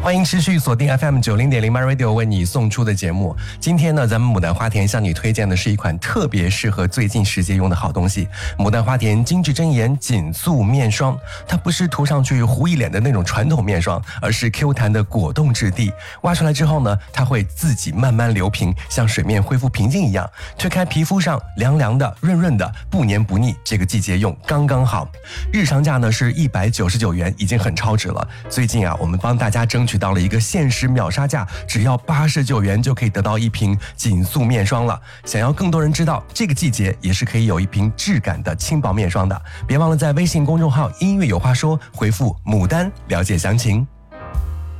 欢迎持续锁定 FM90.0 MyRadio 为你送出的节目。今天呢，咱们牡丹花田向你推荐的是一款特别适合最近时节用的好东西——牡丹花田精致真颜紧塑面霜。它不是涂上去糊一脸的那种传统面霜，而是 Q 弹的果冻质地。挖出来之后呢，它会自己慢慢流平，像水面恢复平静一样，推开皮肤上凉凉的、润润的，不黏不腻。这个季节用刚刚好。日常价呢是199元，已经很超值了。最近啊，我们帮大家争取到了一个限时秒杀价，只要89元就可以得到一瓶紧塑面霜了。想要更多人知道这个季节也是可以有一瓶质感的轻薄面霜的，别忘了在微信公众号音乐有话说回复牡丹了解详情。